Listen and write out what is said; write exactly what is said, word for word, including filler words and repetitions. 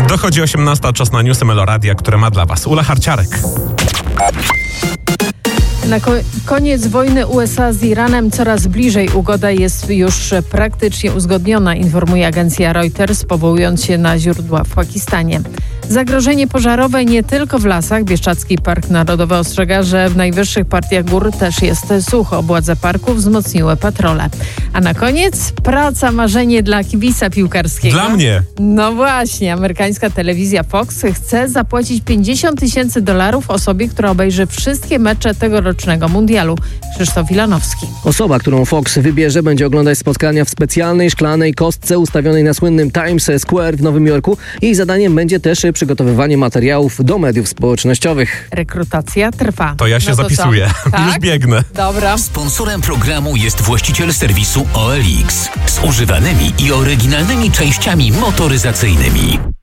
Dochodzi osiemnasta, czas na newsy Meloradia, które ma dla Was Ula Harciarek. Na ko- koniec wojny U S A z Iranem coraz bliżej. Ugoda jest już praktycznie uzgodniona, informuje agencja Reuters, powołując się na źródła w Pakistanie. Zagrożenie pożarowe nie tylko w lasach. Bieszczadzki Park Narodowy ostrzega, że w najwyższych partiach gór też jest sucho. Władze parku wzmocniły patrole. A na koniec praca, marzenie dla kibica piłkarskiego. Dla mnie. No właśnie, amerykańska telewizja Fox chce zapłacić pięćdziesiąt tysięcy dolarów osobie, która obejrzy wszystkie mecze tegorocznego mundialu. Krzysztof Ilanowski. Osoba, którą Fox wybierze, będzie oglądać spotkania w specjalnej szklanej kostce ustawionej na słynnym Times Square w Nowym Jorku. Jej zadaniem będzie też przygotowywanie materiałów do mediów społecznościowych. Rekrutacja trwa. To ja się No to zapisuję. Tak? Już biegnę. Dobra. Sponsorem programu jest właściciel serwisu O L X z używanymi i oryginalnymi częściami motoryzacyjnymi.